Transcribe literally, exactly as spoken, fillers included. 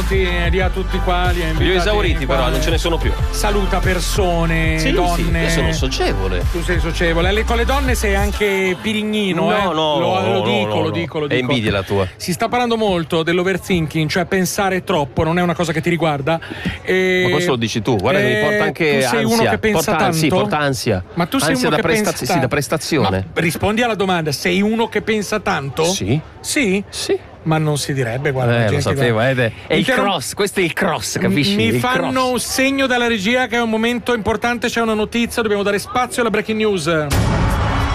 benvenuti, di a tutti quali. Li ho esauriti, però non ce ne sono più. Saluta persone, sì, donne. Sì, io sono socievole. Tu sei socievole. Le, con le donne sei anche pirignino, no, eh? No, lo, no, lo dico, no, no, lo dico, lo dico. È invidia la tua. Si sta parlando molto dell'overthinking, cioè pensare troppo, non è una cosa che ti riguarda. E... Ma questo lo dici tu, guarda che mi porta anche tu sei ansia. uno che pensa porta, tanto? Sì, porta ansia. Ma tu sei ansia uno da che presta- pensa sì, da prestazione. Ma rispondi alla domanda, sei uno che pensa tanto? Sì. Sì? Sì. Ma non si direbbe, guarda. Eh, lo sapevo, guarda. eh, è il Interrom- cross, questo è il cross, capisci? Mi il fanno cross. un segno dalla regia che è un momento importante, c'è una notizia, dobbiamo dare spazio alla breaking news.